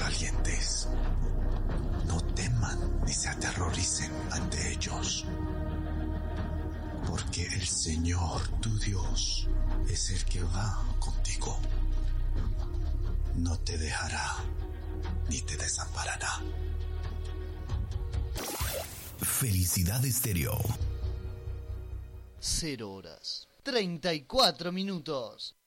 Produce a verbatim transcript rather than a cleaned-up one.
valientes. No teman ni se aterroricen ante ellos, porque el Señor, tu Dios, es el que va contigo. No te dejará ni te desamparará. Felicidad Estéreo. Cero horas, treinta y cuatro minutos.